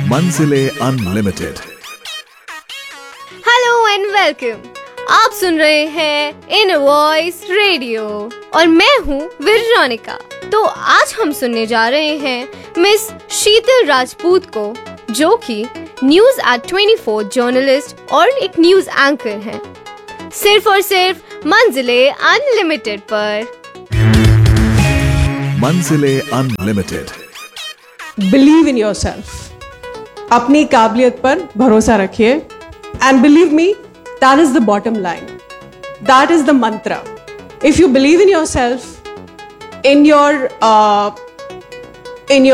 मंजिलें unlimited. Hello and welcome. आप सुन रहे हैं इन वॉइस रेडियो और मैं हूँ वेरोनिका। तो आज हम सुनने जा रहे हैं मिस शीतल राजपूत को, जो कि News@24 जर्नलिस्ट और एक न्यूज एंकर हैं, सिर्फ और सिर्फ मंजिलें अनलिमिटेड पर। मंजिलें unlimited. Believe in your self, अपनी काबिलियत पर भरोसा रखिए and believe me, that is the bottom line, that is the मंत्र. If you believe in yourself, in your